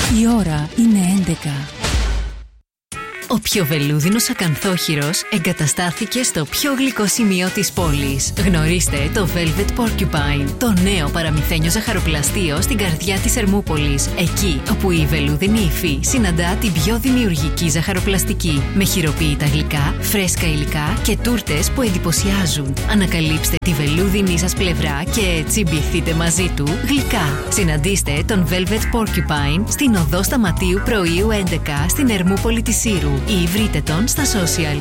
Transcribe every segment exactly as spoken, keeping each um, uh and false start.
Η ώρα είναι έντεκα. Ο πιο βελούδινος ακανθόχειρος εγκαταστάθηκε στο πιο γλυκό σημείο της πόλης. Γνωρίστε το Velvet Porcupine, το νέο παραμυθένιο ζαχαροπλαστείο στην καρδιά της Ερμούπολης. Εκεί όπου η βελούδινη υφή συναντά την πιο δημιουργική ζαχαροπλαστική. Με χειροποίητα γλυκά, φρέσκα υλικά και τούρτες που εντυπωσιάζουν. Ανακαλύψτε τη βελούδινη σας πλευρά και τσιμπηθείτε μαζί του γλυκά. Συναντήστε τον Velvet Porcupine στην οδό Σταματίου Πρωίου έντεκα στην Ερμούπολη της Σύρου. Ή βρείτε τον στα social.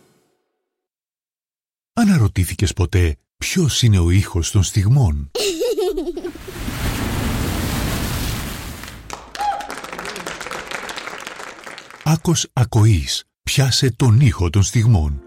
Αναρωτήθηκες ποτέ ποιος είναι ο ήχος των στιγμών? Άκος ακοής. Πιάσε τον ήχο των στιγμών.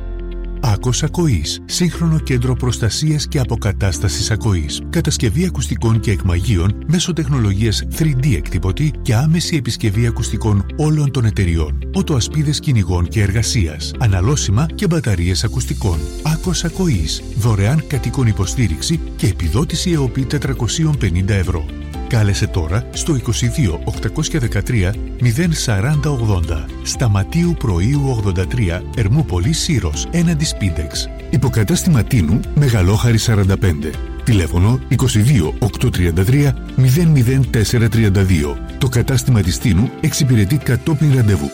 Άκος ακοής. Σύγχρονο κέντρο προστασίας και αποκατάστασης ακοής. Κατασκευή ακουστικών και εκμαγείων μέσω τεχνολογίας θρι ντι εκτυπωτή και άμεση επισκευή ακουστικών όλων των εταιριών. Οτοασπίδες κυνηγών και εργασίας. Αναλώσιμα και μπαταρίες ακουστικών. Άκος ακοής. Δωρεάν κατοίκων υποστήριξη και επιδότηση ΕΟΠΗ τετρακόσια πενήντα ευρώ. Κάλεσε τώρα στο είκοσι δύο οκτακόσια δεκατρία μηδέν σαράντα ογδόντα. Σταματίου Πρωίου ογδόντα τρία, Ερμούπολη Σύρος, έναντι Σπίντεξ. Υποκατάστημα Τίνου, Μεγαλόχαρη σαράντα πέντε. Τηλέφωνο είκοσι δύο οκτακόσια τριάντα τρία μηδέν μηδέν τέσσερα τριάντα δύο. Το κατάστημα της Τίνου εξυπηρετεί κατόπιν ραντεβού.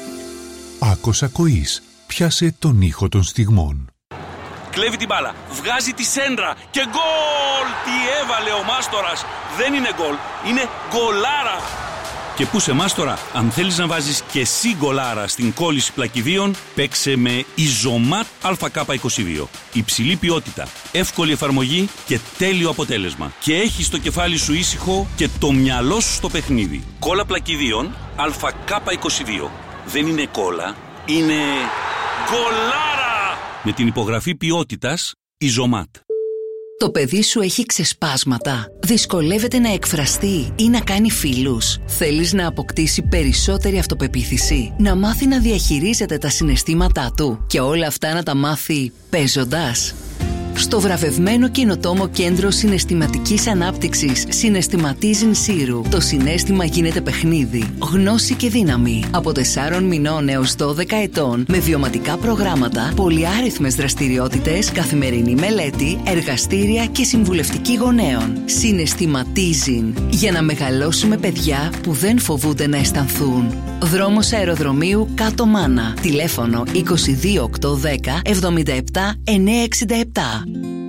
Άκος ακοής. Πιάσε τον ήχο των στιγμών. Κλέβει την μπάλα, βγάζει τη σέντρα και γκολ! Τι έβαλε ο Μάστορας! Δεν είναι γκολ, είναι γκολάρα! Και πού σε Μάστορα, αν θέλεις να βάζεις και εσύ γκολάρα στην κόλληση πλακιδίων, παίξε με Ιζωμάτ Α Κ είκοσι δύο. Υψηλή ποιότητα, εύκολη εφαρμογή και τέλειο αποτέλεσμα. Και έχεις το κεφάλι σου ήσυχο και το μυαλό σου στο παιχνίδι. Κόλλα πλακιδίων Α Κ είκοσι δύο. Δεν είναι κόλλα, είναι γκολάρα! Με την υπογραφή ποιότητας Ιζωμάτ. Το παιδί σου έχει ξεσπάσματα, δυσκολεύεται να εκφραστεί ή να κάνει φίλους. Θέλεις να αποκτήσει περισσότερη αυτοπεποίθηση, να μάθει να διαχειρίζεται τα συναισθήματά του και όλα αυτά να τα μάθει παίζοντας. Στο βραβευμένο καινοτόμο κέντρο συναισθηματικής ανάπτυξης Συναισθηματίζιν Σύρου, το συναίσθημα γίνεται παιχνίδι, γνώση και δύναμη. Από τεσσάρων μηνών έως δώδεκα ετών, με βιωματικά προγράμματα, πολυάριθμες δραστηριότητες, καθημερινή μελέτη, εργαστήρια και συμβουλευτική γονέων. Συναισθηματίζιν, για να μεγαλώσουμε παιδιά που δεν φοβούνται να αισθανθούν. Δρόμος Αεροδρομίου Κάτω Μάνα. Τηλέφωνο είκοσι δύο οκτακόσια δέκα εβδομήντα επτά εννιακόσια εξήντα επτά.